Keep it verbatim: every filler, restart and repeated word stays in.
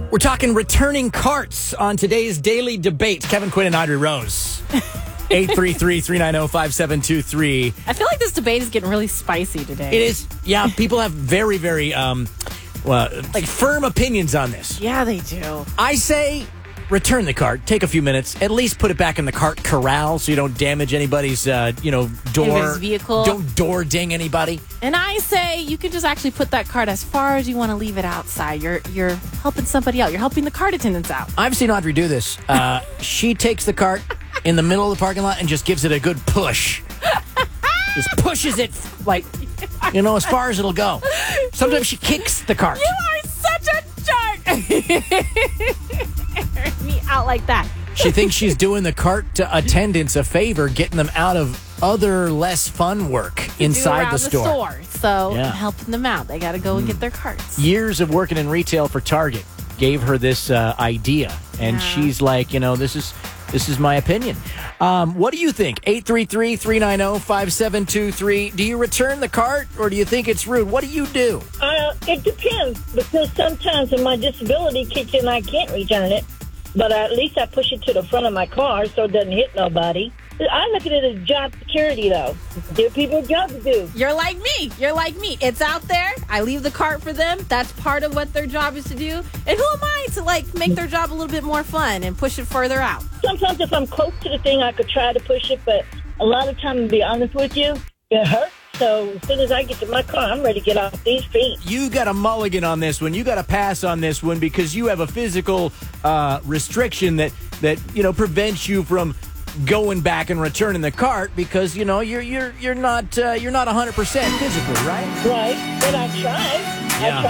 We're talking returning carts on today's Daily Debate. Kevin Quinn and Audrey Rose. eight three three, three nine zero, five seven two three. I feel like this debate is getting really spicy today. It is. Yeah, people have very, very um, well, like firm opinions on this. Yeah, they do. I say return the cart. Take a few minutes. At least put it back in the cart corral so you don't damage anybody's, uh, you know, door. Anybody's vehicle. Don't door ding anybody. And I say you can just actually put that cart as far as you want to leave it outside. You're you're helping somebody out. You're helping the cart attendants out. I've seen Audrey do this. Uh, she takes the cart in the middle of the parking lot and just gives it a good push. Just pushes it, like, you know, as far as it'll go. Sometimes she kicks the cart. You are such a jerk. Airing me out like that. She thinks she's doing the cart attendants a favor, getting them out of other less fun work inside the store. the store. So Yeah. helping them out. They got to go and get their carts. Years of working in retail for Target gave her this uh, idea, and Yeah. she's like, you know, this is this is my opinion. Um, what do you think? eight three three, three nine zero, five seven two three. Do you return the cart, or do you think it's rude? What do you do? Uh, it depends, because sometimes in my disability kitchen I can't return it, but at least I push it to the front of my car so it doesn't hit nobody. I look at it as job security, though. Give people a job to do. You're like me. You're like me. It's out there. I leave the cart for them. That's part of what their job is to do. And who am I to, like, make their job a little bit more fun and push it further out? Sometimes if I'm close to the thing, I could try to push it, but a lot of times, to be honest with you, it hurts. So as soon as I get to my car, I'm ready to get off these feet. You got a mulligan on this one. You got a pass on this one because you have a physical uh, restriction that, that, you know, prevents you from going back and returning the cart because, you know, you're you're you're not uh, you're not one hundred percent physically, right? Right, but I tried. Yeah. I tried.